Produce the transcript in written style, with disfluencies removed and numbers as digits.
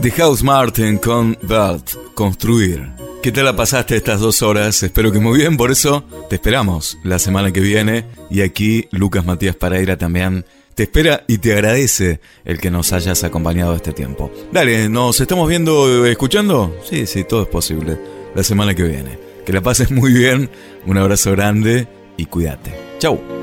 The House Martin con Belt, Construir. ¿Qué tal la pasaste estas 2 horas? Espero que muy bien, por eso te esperamos la semana que viene. Y aquí Lucas Matías Pereira también te espera y te agradece el que nos hayas acompañado este tiempo. Dale, ¿nos estamos viendo, escuchando? Sí, todo es posible. La semana que viene. Que la pases muy bien, un abrazo grande y cuídate. Chau.